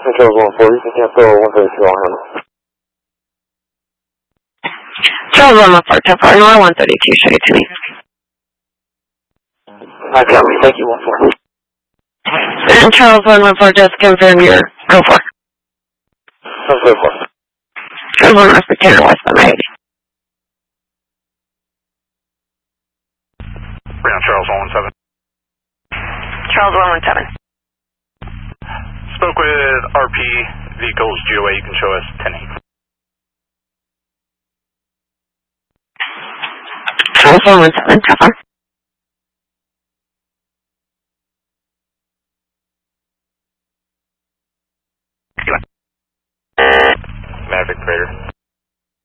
Charles 1-4, you can cancel 132 on him. Charles 1-4, 10-4, Nora 132, show you to me. I copy, thank you, 1-4. And Charles 1-4, just confirm your go for. Let's go for. Charles 1-4, Tanner West, I'm ready. Ground Charles 117. Charles 117. Spoke with RP vehicles GOA, you can show us 10-8. Charles 117, 10-4.